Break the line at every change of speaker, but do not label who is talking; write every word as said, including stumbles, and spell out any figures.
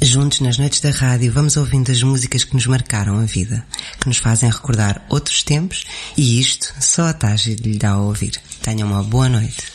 Juntos nas noites da rádio vamos ouvindo as músicas que nos marcaram a vida, que nos fazem recordar outros tempos, e isto só a Tágide lhe dá a ouvir. Tenham uma boa noite.